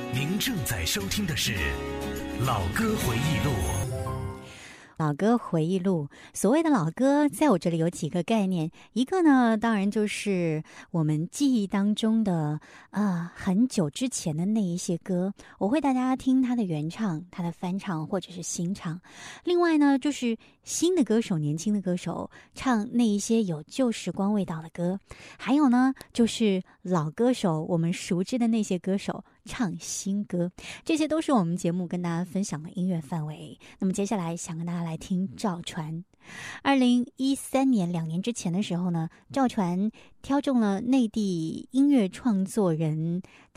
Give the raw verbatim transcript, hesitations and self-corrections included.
您正在收听的是《老歌回忆录》。 老歌回忆录，所谓的老歌，在我这里有几个概念。一个呢，当然就是我们记忆当中的啊、呃，很久之前的那一些歌，我会带大家听它的原唱、它的翻唱或者是新唱。另外呢，就是新的歌手、年轻的歌手唱那一些有旧时光味道的歌。还有呢，就是老歌手，我们熟知的那些歌手唱新歌。这些都是我们节目跟大家分享的音乐范围。那么接下来想跟大家来听赵传。二零一三年两年之前的时候呢，赵传挑中了内地音乐创作人